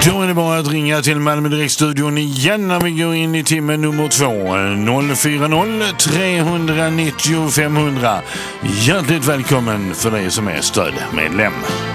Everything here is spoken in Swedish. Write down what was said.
Då är det bara att ringa till Malmö Direktstudion igen när vi går in i timmen nummer 2. 040 390 500. Hjärtligt välkommen för dig som är stödmedlem.